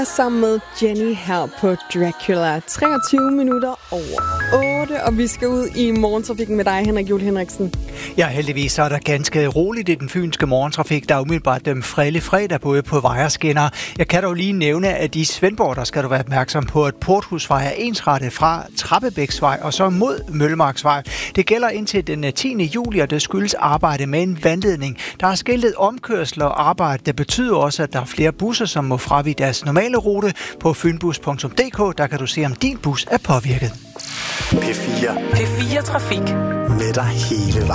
Sammen med Jenny her på Dracula. 23 minutter over 8, og vi skal ud i morgentrafikken med dig, Henrik Juhl Henriksen. Ja, heldigvis er der ganske roligt i den fynske morgentrafik. Der er umiddelbart fredag fredag både på vej og skinner. Jeg kan dog lige nævne, at i Svendborg, der skal du være opmærksom på, at Porthusvej er ensrettet fra Trappebæksvej og så mod Møllemarksvej. Det gælder indtil den 10. juli, og det skyldes arbejde med en vandledning. Der er skiltet omkørsler og arbejde. Det betyder også, at der er flere busser, som må fravige deres normale rute. På fynbus.dk, der kan du se, om din bus er påvirket. P4 Trafik med dig hele vejen.